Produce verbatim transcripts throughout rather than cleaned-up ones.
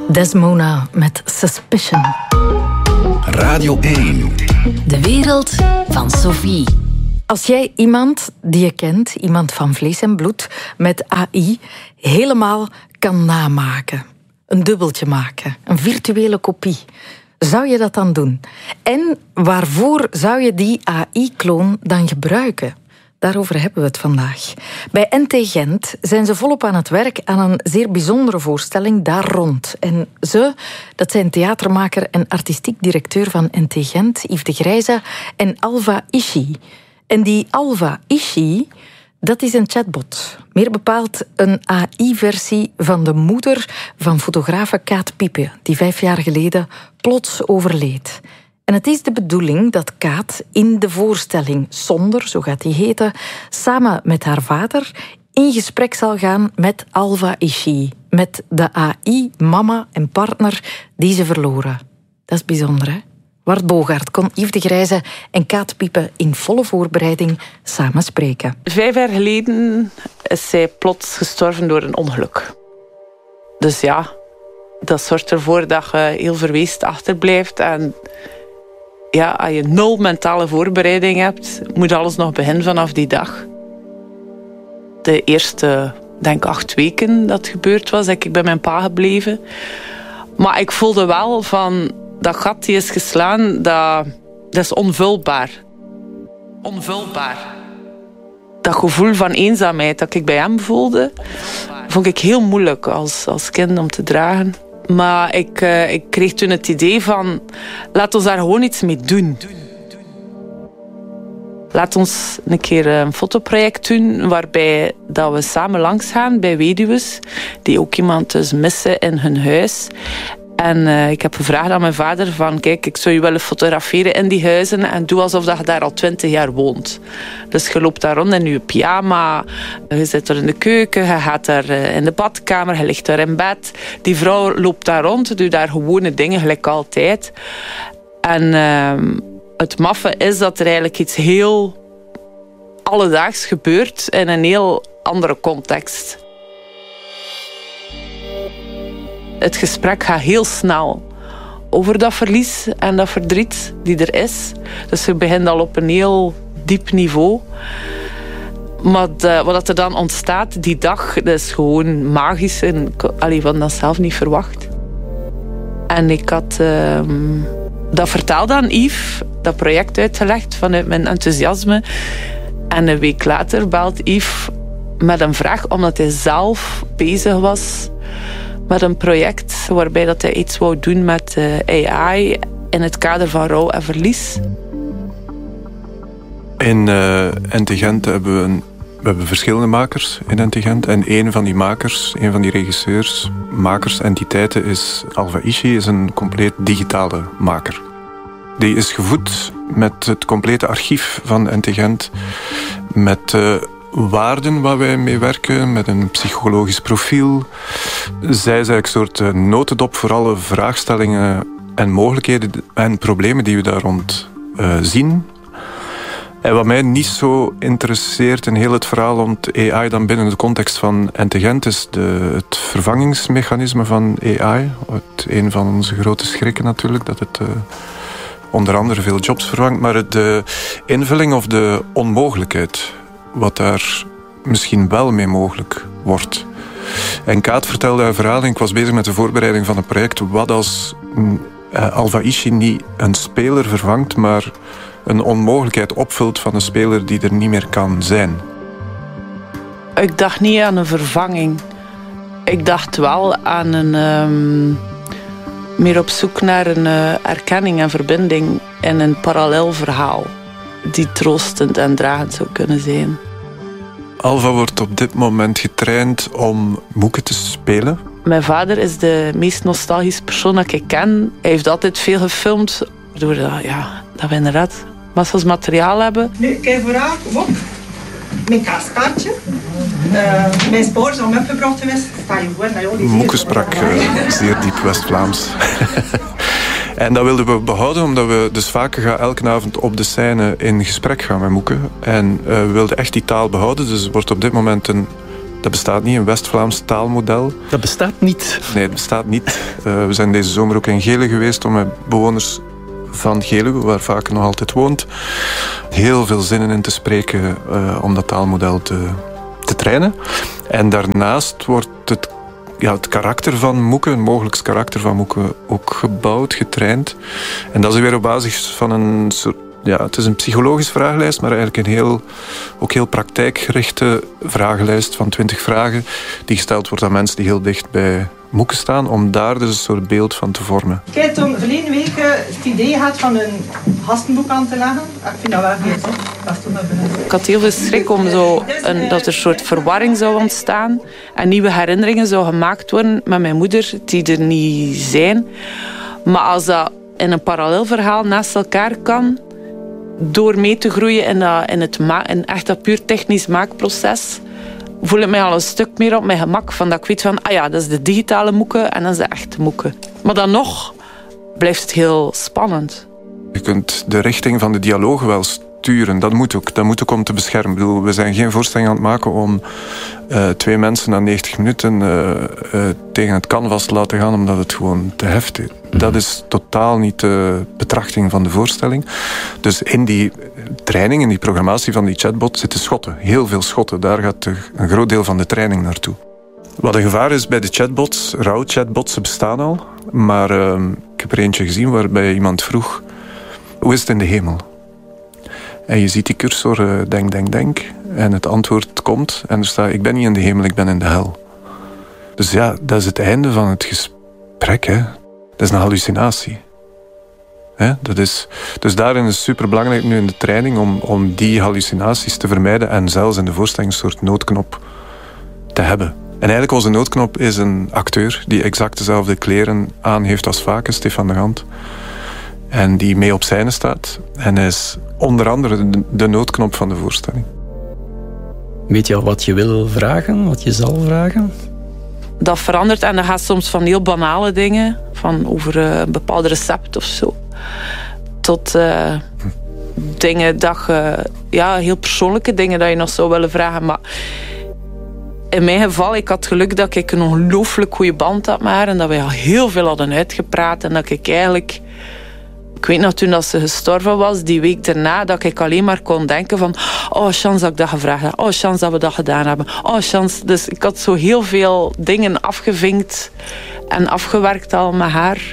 Desmona met Suspicion. Radio één. De wereld van Sophie. Als jij iemand die je kent, iemand van vlees en bloed, met A I helemaal kan namaken, een dubbeltje maken, een virtuele kopie, zou je dat dan doen? En waarvoor zou je die A I-kloon dan gebruiken? Daarover hebben we het vandaag. Bij N T Gent zijn ze volop aan het werk aan een zeer bijzondere voorstelling daar rond. En ze, dat zijn theatermaker en artistiek directeur van N T Gent, Yves de Grijze, en Alva Ishi. En die Alva Ishi, dat is een chatbot. Meer bepaald een A I-versie van de moeder van fotografe Kaat Piepe, die vijf jaar geleden plots overleed. En het is de bedoeling dat Kaat in de voorstelling Sonder, zo gaat die heten, samen met haar vader in gesprek zal gaan met Alva Ishi, met de A I-mama en partner die ze verloren. Dat is bijzonder, hè? Wart Bogaert kon Yves de Grijze en Kaat Piepe in volle voorbereiding samen spreken. Vijf jaar geleden is zij plots gestorven door een ongeluk. Dus ja, dat zorgt ervoor dat je heel verweest achterblijft. En ja, als je nul mentale voorbereiding hebt, moet alles nog beginnen vanaf die dag. De eerste, denk acht weken dat het gebeurd was, ik bij mijn pa gebleven. Maar ik voelde wel van, dat gat die is geslaan, dat, dat is onvulbaar. Onvulbaar. Dat gevoel van eenzaamheid dat ik bij hem voelde, vond ik heel moeilijk als, als kind om te dragen. Maar ik, uh, ik kreeg toen het idee van, laat ons daar gewoon iets mee doen. Laat ons een keer een fotoproject doen waarbij dat we samen langs gaan bij weduwen die ook iemand dus missen in hun huis. En uh, ik heb gevraagd aan mijn vader van, kijk, ik zou je willen fotograferen in die huizen en doe alsof dat je daar al twintig jaar woont. Dus je loopt daar rond in je pyjama, je zit er in de keuken, je gaat daar uh, in de badkamer, je ligt daar in bed. Die vrouw loopt daar rond, doet daar gewone dingen, gelijk altijd. En uh, het maffe is dat er eigenlijk iets heel alledaags gebeurt in een heel andere context. Het gesprek gaat heel snel over dat verlies en dat verdriet die er is. Dus je begint al op een heel diep niveau. Maar de, wat er dan ontstaat die dag, dat is gewoon magisch. En ik had dat zelf niet verwacht. En ik had uh, dat verteld aan Yves, dat project uitgelegd vanuit mijn enthousiasme. En een week later belt Yves met een vraag, omdat hij zelf bezig was met een project waarbij dat hij iets wou doen met uh, A I in het kader van rouw en verlies. In uh, N T Gent hebben we, een, we hebben verschillende makers in N T Gent. En een van die makers, een van die regisseurs, makers, entiteiten is Alva Ishi, is een compleet digitale maker. Die is gevoed met het complete archief van N T Gent, met Uh, waarden waar wij mee werken, met een psychologisch profiel. Zij is eigenlijk een soort uh, notendop voor alle vraagstellingen en mogelijkheden en problemen die we daar rond uh, zien. En wat mij niet zo interesseert in heel het verhaal rond A I dan binnen de context van N T Gent is de, het vervangingsmechanisme van A I. Het, een van onze grote schrikken natuurlijk, dat het uh, onder andere veel jobs vervangt, maar de invulling of de onmogelijkheid, wat daar misschien wel mee mogelijk wordt. En Kaat vertelde haar verhaal en ik was bezig met de voorbereiding van een project. Wat als uh, Alva Ishi niet een speler vervangt, maar een onmogelijkheid opvult van een speler die er niet meer kan zijn? Ik dacht niet aan een vervanging. Ik dacht wel aan een Um, meer op zoek naar een uh, erkenning en verbinding in een parallel verhaal die troostend en dragend zou kunnen zijn. Alva wordt op dit moment getraind om boeken te spelen. Mijn vader is de meest nostalgische persoon dat ik ken. Hij heeft altijd veel gefilmd, waardoor dat, ja, dat we inderdaad massas materiaal hebben. Nu, kijk vooral, kom op. Mijn kaaskaartje. Uh, mijn spoor is al opgebracht geweest. Sta je gewoon naar jullie. Moeke sprak uh, zeer diep West-Vlaams. En dat wilden we behouden, omdat we dus vaker gaan elke avond op de scène in gesprek gaan met Moeke. En uh, we wilden echt die taal behouden. Dus er wordt op dit moment een Dat bestaat niet, een West-Vlaams taalmodel. Dat bestaat niet? Nee, het bestaat niet. Uh, we zijn deze zomer ook in Gele geweest om met bewoners van Gele, waar Vaken nog altijd woont, heel veel zinnen in te spreken uh, om dat taalmodel te, te trainen. En daarnaast wordt het, ja, het karakter van Moeke, een mogelijk karakter van Moeke, ook gebouwd, getraind. En dat is weer op basis van een soort... Ja, het is een psychologische vragenlijst, maar eigenlijk een heel, ook heel praktijkgerichte vragenlijst van twintig vragen die gesteld wordt aan mensen die heel dicht bij Moeke staan, om daar dus een soort beeld van te vormen. Ik heb toen verleden week het idee gehad van een gastenboek aan te leggen. Ik vind dat wel goed, hè. Dat is toen dat begint. Ik had heel veel schrik om zo een, dat er een soort verwarring zou ontstaan en nieuwe herinneringen zou gemaakt worden met mijn moeder, die er niet zijn. Maar als dat in een parallel verhaal naast elkaar kan, door mee te groeien in, dat, in, het ma- in echt dat puur technisch maakproces, voel ik mij al een stuk meer op mijn gemak. Van dat ik weet van, ah ja, dat is de digitale Moeke en dat is de echte Moeke. Maar dan nog blijft het heel spannend. Je kunt de richting van de dialoog wel sturen. Dat moet ook. Dat moet ook om te beschermen. Ik bedoel, we zijn geen voorstelling aan het maken om uh, twee mensen na negentig minuten uh, uh, tegen het canvas te laten gaan, omdat het gewoon te heftig is. Mm-hmm. Dat is totaal niet de betrachting van de voorstelling. Dus in die training, in die programmatie van die chatbot zitten schotten. Heel veel schotten. Daar gaat de, een groot deel van de training naartoe. Wat een gevaar is bij de chatbots, rouwchatbots, ze bestaan al. Maar uh, ik heb er eentje gezien waarbij iemand vroeg, hoe is het in de hemel? En je ziet die cursor, uh, denk, denk, denk. En het antwoord komt en er staat, ik ben niet in de hemel, ik ben in de hel. Dus ja, dat is het einde van het gesprek. Hè. Dat is een hallucinatie. Hè? Dat is, dus daarin is het superbelangrijk nu in de training om, om die hallucinaties te vermijden en zelfs in de voorstelling een soort noodknop te hebben. En eigenlijk onze noodknop is een acteur die exact dezelfde kleren aan heeft als Vaken, Stefan de Gant. En die mee op scène staat. En hij is onder andere de, de noodknop van de voorstelling. Weet je al wat je wil vragen? Wat je zal vragen? Dat verandert en dat gaat soms van heel banale dingen, van over uh, een bepaald recept of zo, tot uh, hm. dingen dat je, ja, heel persoonlijke dingen dat je nog zou willen vragen. Maar in mijn geval, ik had geluk dat ik een ongelooflijk goede band had met haar en dat wij al heel veel hadden uitgepraat en dat ik eigenlijk... Ik weet nog, toen dat ze gestorven was, die week daarna, dat ik alleen maar kon denken van, oh, chance dat ik dat gevraagd heb. Oh, chance dat we dat gedaan hebben. Oh, chance. Dus ik had zo heel veel dingen afgevinkt en afgewerkt al met haar.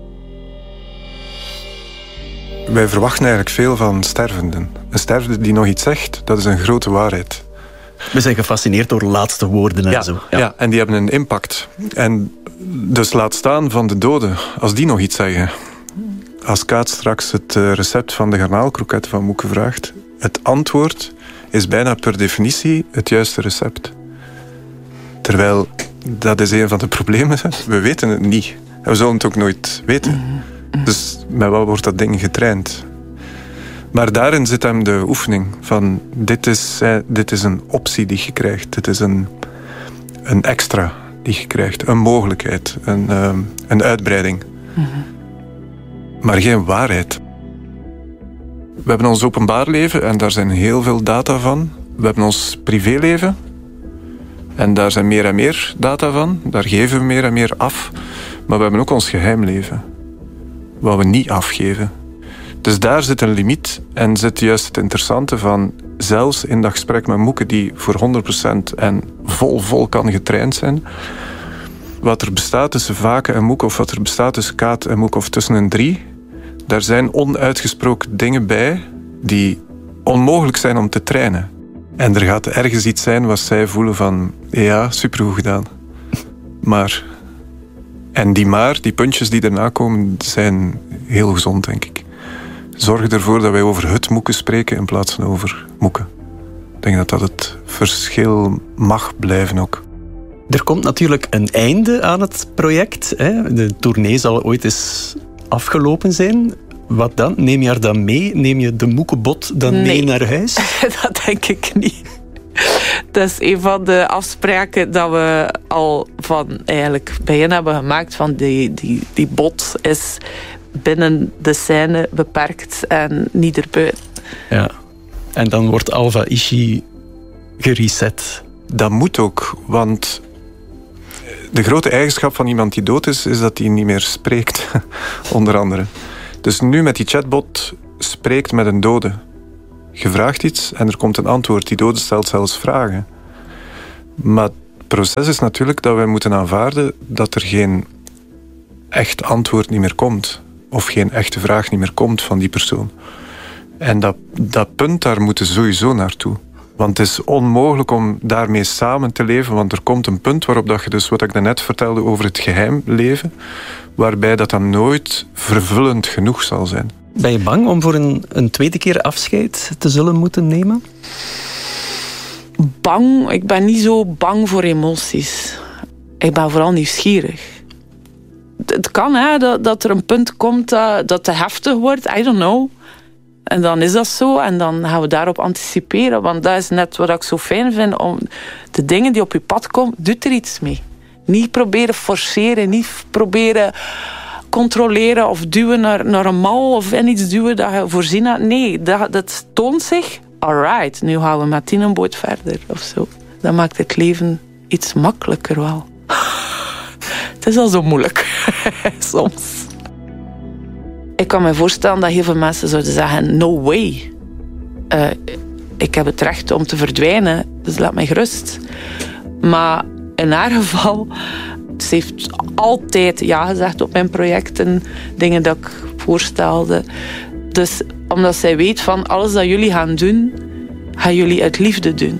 Wij verwachten eigenlijk veel van stervenden. Een stervende die nog iets zegt, dat is een grote waarheid. We zijn gefascineerd door laatste woorden en ja, zo. Ja. ja, en die hebben een impact. En dus laat staan van de doden, als die nog iets zeggen. Als Kaat straks het recept van de garnaalkroket van Moeke vraagt, het antwoord is bijna per definitie het juiste recept. Terwijl, dat is een van de problemen. We weten het niet. En we zullen het ook nooit weten. Dus met wat wordt dat ding getraind? Maar daarin zit hem de oefening van, dit is, dit is een optie die je krijgt. Dit is een, een extra die je krijgt. Een mogelijkheid. Een, een uitbreiding. Mm-hmm. Maar geen waarheid. We hebben ons openbaar leven en daar zijn heel veel data van. We hebben ons privéleven en daar zijn meer en meer data van. Daar geven we meer en meer af. Maar we hebben ook ons geheimleven, wat we niet afgeven. Dus daar zit een limiet en zit juist het interessante van, zelfs in dat gesprek met Moeke, die voor honderd procent en vol, vol kan getraind zijn, wat er bestaat tussen Vaken en Moeke, of wat er bestaat tussen Kaat en Moeke, of tussen een drie, daar zijn onuitgesproken dingen bij die onmogelijk zijn om te trainen. En er gaat ergens iets zijn wat zij voelen van, ja, supergoed gedaan. Maar, en die maar, die puntjes die erna komen, zijn heel gezond, denk ik. Zorg ervoor dat wij over het Moeke spreken in plaats van over Moeke. Ik denk dat dat het verschil mag blijven ook. Er komt natuurlijk een einde aan het project. Hè? De tournee zal ooit eens afgelopen zijn. Wat dan? Neem je haar dan mee? Neem je de Moekebot dan nee. mee naar huis? Dat denk ik niet. Dat is een van de afspraken dat we al van eigenlijk begin hebben gemaakt. Van die, die, die bot is binnen de scène beperkt en niet erbuiten. Ja. En dan wordt Alva Ishi gereset. dat moet ook, want de grote eigenschap van iemand die dood is, is dat hij niet meer spreekt, onder andere. Dus nu met die chatbot spreekt met een dode. Je vraagt iets en er komt een antwoord. Die dode stelt zelfs vragen. Maar het proces is natuurlijk dat wij moeten aanvaarden dat er geen echt antwoord niet meer komt. Of geen echte vraag niet meer komt van die persoon. En dat, dat punt, daar moeten we sowieso naartoe. Want het is onmogelijk om daarmee samen te leven, want er komt een punt waarop dat je dus, wat ik daarnet vertelde over het geheim leven, waarbij dat dan nooit vervullend genoeg zal zijn. Ben je bang om voor een, een tweede keer afscheid te zullen moeten nemen? Bang? Ik ben niet zo bang voor emoties. Ik ben vooral nieuwsgierig. Het kan, hè, dat, dat er een punt komt dat, dat te heftig wordt. I don't know. En dan is dat zo. En dan gaan we daarop anticiperen. Want dat is net wat ik zo fijn vind. Om de dingen die op je pad komen, doet er iets mee. Niet proberen forceren. Niet proberen controleren of duwen naar, naar een mal. Of in iets duwen dat je voorzien hebt. Nee, dat, dat toont zich. Alright, nu gaan we met die een boot verder. Of zo. Dat maakt het leven iets makkelijker wel. Het is al zo moeilijk. Soms. Ik kan me voorstellen dat heel veel mensen zouden zeggen, no way. Uh, ik heb het recht om te verdwijnen, dus laat mij gerust. Maar in haar geval, ze heeft altijd ja gezegd op mijn projecten, dingen dat ik voorstelde. Dus omdat zij weet van alles dat jullie gaan doen, gaan jullie uit liefde doen.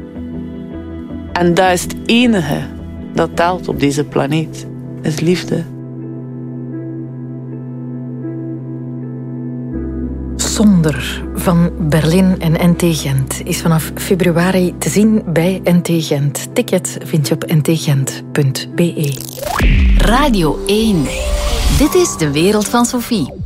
En dat is het enige dat telt op deze planeet, is liefde. Zonder van Berlin en N T Gent is vanaf februari te zien bij N T Gent. Ticket vind je op n t gent punt b e. Radio één. Dit is de wereld van Sophie.